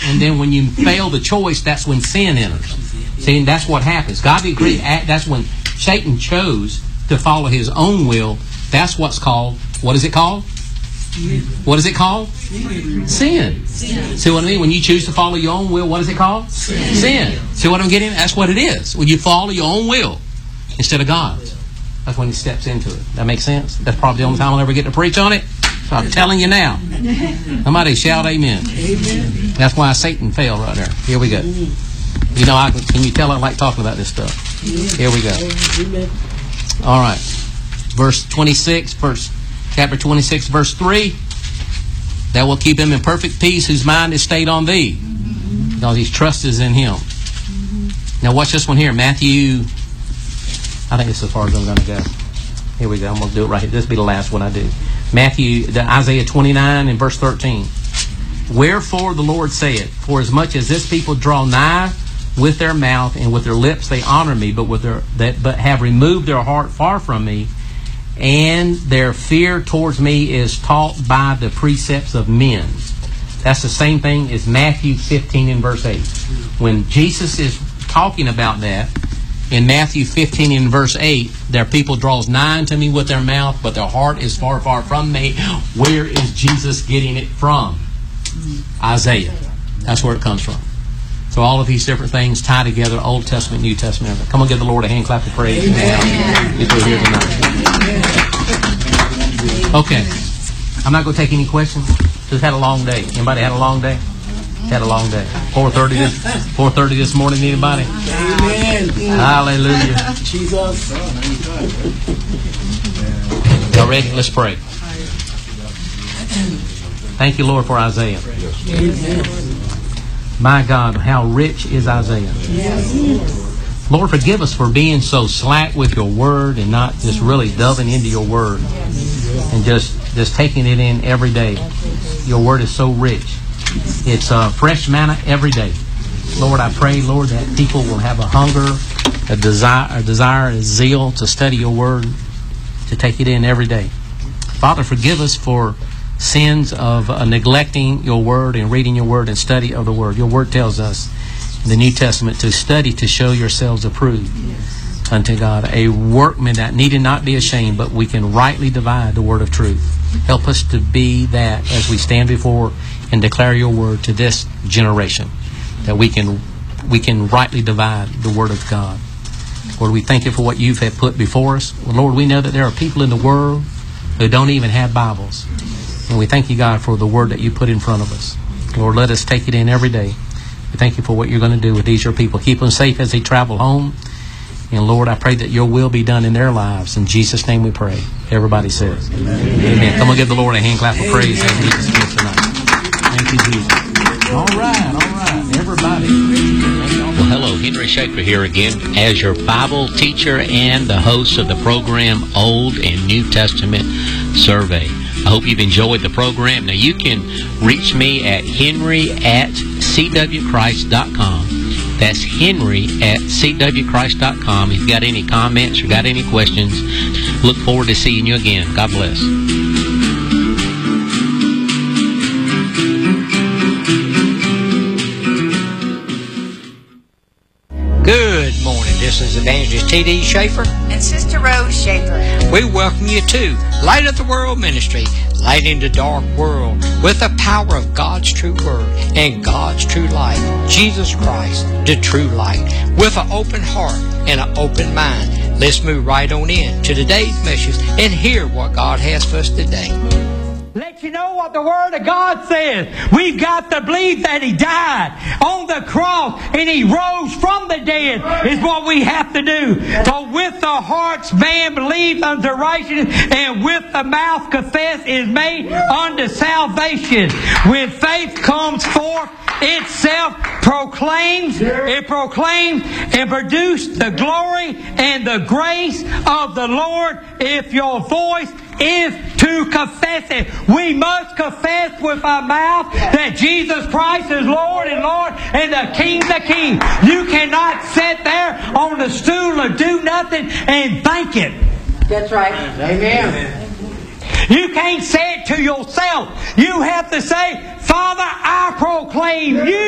and then when you fail the choice, that's when sin enters. See, that's what happens. God decreed. That's when Satan chose to follow his own will. That's what's called. What is it called? What is it called? Sin. See what I mean? When you choose to follow your own will, what is it called? Sin. See what I'm getting? That's what it is. When you follow your own will instead of God's. That's when he steps into it. That makes sense? That's probably the only time I'll ever get to preach on it. So I'm telling you now. Somebody shout amen. That's why Satan failed right there. Here we go. You know, can you tell I like talking about this stuff? Here we go. All right. Verse 26, chapter 26, verse 3. That will keep him in perfect peace whose mind is stayed on thee. Because his trust is in him. Now watch this one here. Matthew, I think this is as far as I'm going to go. Here we go. I'm going to do it right here. This will be the last one I do. Isaiah 29 and verse 13. Wherefore the Lord saith, for as much as this people draw nigh with their mouth and with their lips they honor me, but have removed their heart far from me, and their fear towards me is taught by the precepts of men. That's the same thing as Matthew 15 and verse 8. When Jesus is talking about that, in Matthew 15 and verse 8, their people draws nigh unto me with their mouth, but their heart is far, far from me. Where is Jesus getting it from? Isaiah. That's where it comes from. So all of these different things tie together, Old Testament, New Testament. Come on, give the Lord a hand clap of praise. If we're here tonight. Okay. I'm not going to take any questions. Just had a long day. Anybody had a long day? Had a long day. 4:30 this morning. Anybody? Amen. Hallelujah. Jesus. Y'all ready? Let's pray. Thank you, Lord, for Isaiah. Amen. My God, how rich is Isaiah. Lord, forgive us for being so slack with your word and not just really delving into your word and just taking it in every day. Your word is so rich. It's fresh manna every day. Lord, I pray, Lord, that people will have a hunger, a desire, a zeal to study your word, to take it in every day. Father, forgive us for sins of neglecting your word and reading your word and study of the word. Your word tells us in the New Testament to study to show yourselves approved unto God, a workman that needed not be ashamed, but we can rightly divide the word of truth. Help us to be that as we stand before and declare your word to this generation, that we can rightly divide the word of God. Lord, we thank you for what you've put before us. Well, Lord, we know that there are people in the world who don't even have Bibles. And we thank you, God, for the word that you put in front of us. Lord, let us take it in every day. We thank you for what you're going to do with these your people. Keep them safe as they travel home. And Lord, I pray that your will be done in their lives. In Jesus' name we pray. Everybody says, Amen. Come on, give the Lord a hand clap of praise as Jesus gives tonight. Thank you, Jesus. All right, everybody. Well, hello, Henry Schaefer here again as your Bible teacher and the host of the program Old and New Testament Survey. I hope you've enjoyed the program. Now, you can reach me at henry@cwchrist.com. That's henry@cwchrist.com. If you've got any comments or got any questions, look forward to seeing you again. God bless. Good morning. This is Evangelist T.D. Schaefer and Sister Rose Schaefer. We welcome you to Light of the World Ministry, lighting the dark world with the power of God's true word and God's true light, Jesus Christ, the true light. With an open heart and an open mind, let's move right on in to today's message and hear what God has for us today. Let you know what the Word of God says. We've got to believe that He died on the cross and He rose from the dead is what we have to do. For with the hearts man believes unto righteousness, and with the mouth confess is made unto salvation. When faith comes forth, itself proclaims and produces the glory and the grace of the Lord. If your voice is to confess it, we must confess with our mouth that Jesus Christ is Lord and Lord and the King of Kings. You cannot sit there on the stool or do nothing and think it. That's right. Amen. You can't say it to yourself. You have to say, Father, I proclaim you